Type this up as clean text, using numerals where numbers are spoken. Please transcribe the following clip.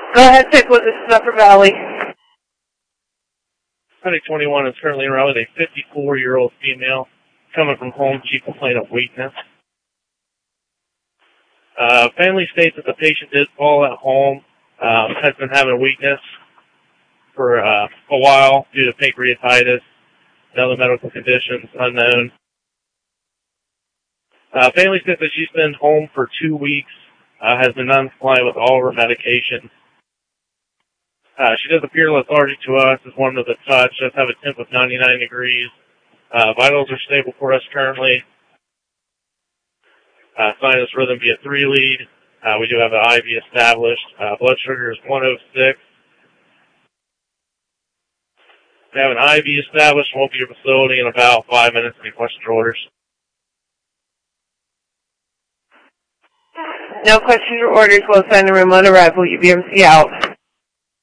Go ahead, 6-1, this is Upper Valley. 21 is currently in route with a 54-year-old female coming from home. She complained of weakness. Family states that the patient did fall at home, has been having weakness for a while due to pancreatitis and other medical conditions unknown. Family says that she's been home for 2 weeks, has been non-compliant with all of her medications. She does appear lethargic to us, is warm to the touch, does have a temp of 99 degrees. Vitals are stable for us currently. Sinus rhythm via 3-lead. We do have an IV established. Blood sugar is 106. We have an IV established. Won't be your facility in about 5 minutes. Any questions or orders? No questions or orders. We'll send a remote arrival. UBMC out.